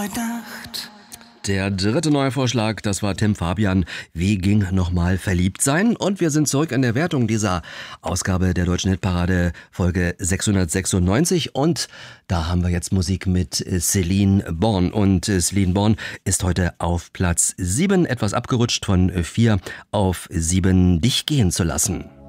heute Nacht. Der dritte Neuvorschlag, das war Tim Fabian. Wie ging nochmal verliebt sein? Und wir sind zurück in der Wertung dieser Ausgabe der Deutschen Hitparade, Folge 696. Und da haben wir jetzt Musik mit Celine Born. Und Celine Born ist heute auf Platz 7, etwas abgerutscht von 4 auf 7, dich gehen zu lassen.